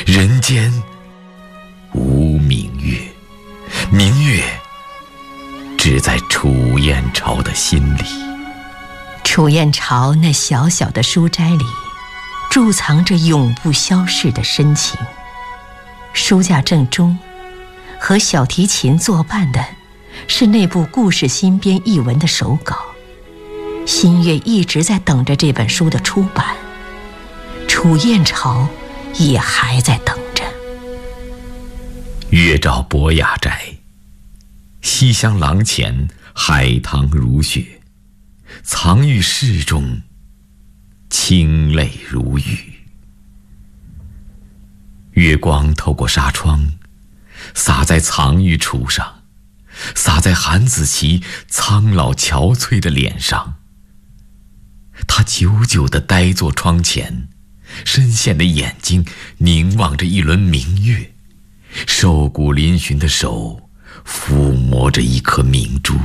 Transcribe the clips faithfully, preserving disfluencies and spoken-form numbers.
人间无明月，明月只在楚燕巢的心里。 楚燕巢那小小的书斋里，贮藏着永不消逝的深情。书架正中，和小提琴作伴的是那部故事新编译文的手稿。新月一直在等着这本书的出版，楚燕巢也还在等着。 月照博雅斋，西厢廊前海棠如雪，藏于室中，清泪如雨。月光透过纱窗，洒在藏于楚上，洒在韩子琪苍老憔悴的脸上。他久久地呆坐窗前，深陷的眼睛凝望着一轮明月，瘦骨嶙峋的手抚摸着一颗明珠。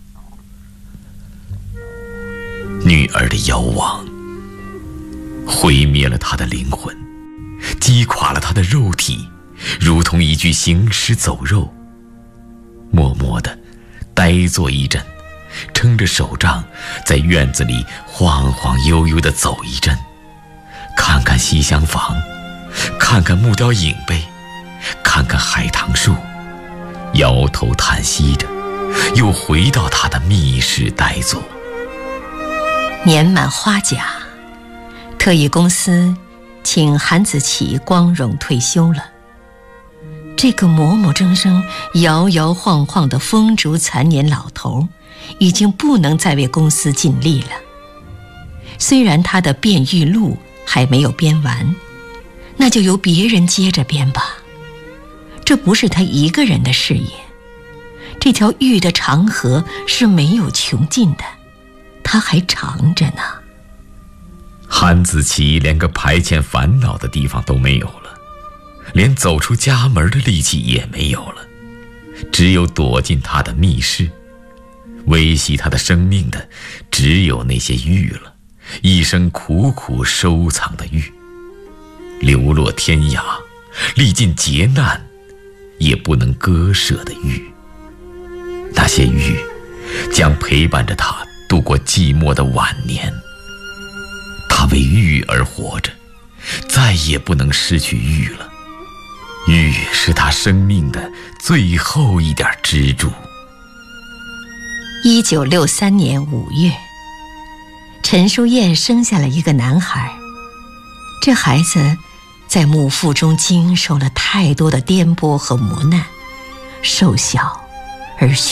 女儿的夭亡毁灭了她的灵魂，击垮了她的肉体，如同一具行尸走肉。默默地呆坐一阵，撑着手杖在院子里晃晃悠悠地走一阵，看看西厢房，看看木雕影碑，看看海棠树，摇头叹息着，又回到他的密室呆坐。 年满花甲，特异公司请韩子琪光荣退休了。这个磨磨铮铮、摇摇晃晃的风烛残年老头，已经不能再为公司尽力了。虽然他的变狱录还没有编完，那就由别人接着编吧。这不是他一个人的事业，这条狱的长河是没有穷尽的，他还长着呢。 韩子琪连个排遣烦恼的地方都没有了，连走出家门的力气也没有了，只有躲进他的密室。维系他的生命的只有那些玉了，一生苦苦收藏的玉，流落天涯，历尽劫难也不能割舍的玉。那些玉将陪伴着他度过寂寞的晚年。他为玉而活着，再也不能失去玉了。玉是他生命的最后一点支柱。 一九六三年五月，陈淑燕生下了一个男孩。这孩子在母腹中经受了太多的颠簸和磨难，瘦小而